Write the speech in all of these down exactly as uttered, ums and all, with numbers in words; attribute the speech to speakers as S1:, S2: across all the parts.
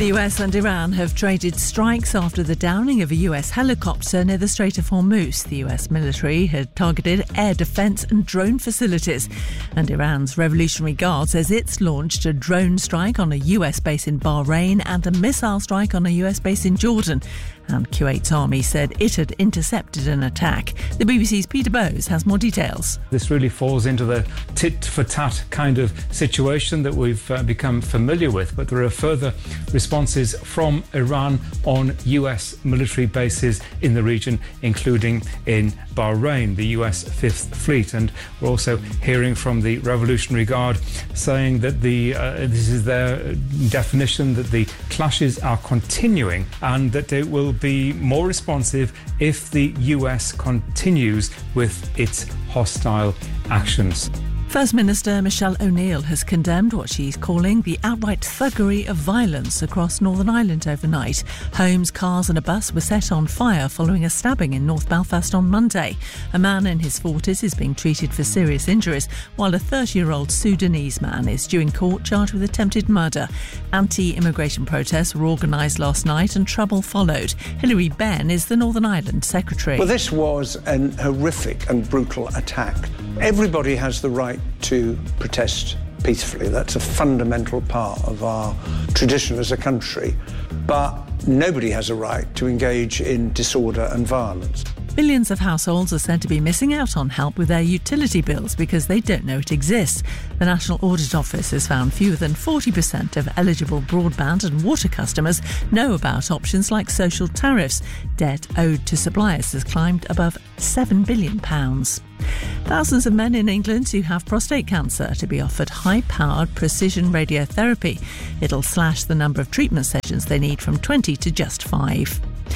S1: The U S and Iran have traded strikes after the downing of a U S helicopter near the Strait of Hormuz. The U S military had targeted air defence and drone facilities. And Iran's Revolutionary Guard says it's launched a drone strike on a U S base in Bahrain and a missile strike on a U S base in Jordan. And Kuwait's army said it had intercepted an attack. The B B C's Peter Bowes has more details.
S2: This really falls into the tit-for-tat kind of situation that we've uh, become familiar with, but there are further responses from Iran on U S military bases in the region, including in Bahrain, the U S Fifth Fleet. And we're also hearing from the Revolutionary Guard saying that the uh, this is their definition, that the clashes are continuing and that it will be more responsive if the U S continues with its hostile actions.
S1: First Minister Michelle O'Neill has condemned what she's calling the outright thuggery of violence across Northern Ireland overnight. Homes, cars and a bus were set on fire following a stabbing in North Belfast on Monday. A man in his forties is being treated for serious injuries, while a thirty-year-old Sudanese man is due in court charged with attempted murder. Anti-immigration protests were organised last night and trouble followed. Hilary Benn is the Northern Ireland Secretary.
S3: Well, this was an horrific and brutal attack. Everybody has the right to protest peacefully. That's a fundamental part of our tradition as a country. But nobody has a right to engage in disorder and violence.
S1: Millions of households are said to be missing out on help with their utility bills because they don't know it exists. The National Audit Office has found fewer than forty percent of eligible broadband and water customers know about options like social tariffs. Debt owed to suppliers has climbed above seven billion pounds. Thousands of men in England who have prostate cancer are to be offered high-powered precision radiotherapy. It'll slash the number of treatment sessions they need from twenty to just five.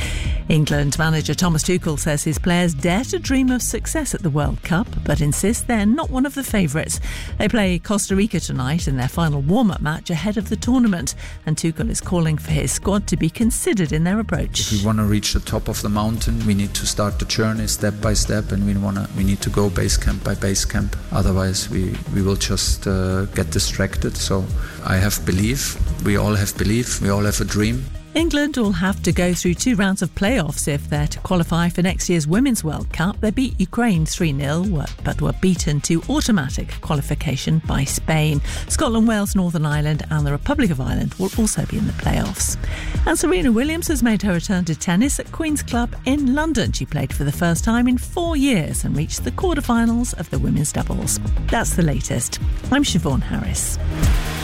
S1: England manager Thomas Tuchel says his players dare to dream of success at the World Cup, but insists they're not one of the favourites. They play Costa Rica tonight in their final warm-up match ahead of the tournament, and Tuchel is calling for his squad to be considered in their approach.
S4: If we want to reach the top of the mountain, we need to start the journey step by step, and we want to we need to go base camp by base camp. Otherwise, we, we will just uh, get distracted. So I have belief. We all have belief. We all have a dream.
S1: England will have to go through two rounds of playoffs if they're to qualify for next year's Women's World Cup. They beat Ukraine three nil, but were beaten to automatic qualification by Spain. Scotland, Wales, Northern Ireland and the Republic of Ireland will also be in the playoffs. And Serena Williams has made her return to tennis at Queen's Club in London. She played for the first time in four years and reached the quarterfinals of the women's doubles. That's the latest. I'm Siobhan Harris.